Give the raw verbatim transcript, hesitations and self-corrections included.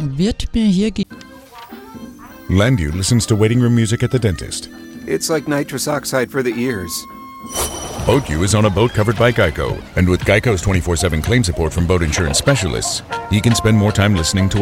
wird mir hier ge Landu listens to waiting room music at the dentist. It's like nitrous oxide for the ears. BoatU is on a boat covered by Geico, and with Geico's twenty-four seven claim support from boat insurance specialists, he can spend more time listening to